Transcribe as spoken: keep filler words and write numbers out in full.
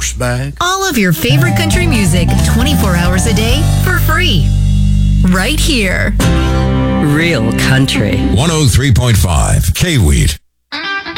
horseback. All of your favorite country music, twenty-four hours a day for free. Right here. Real country. one oh three point five K-Wheat.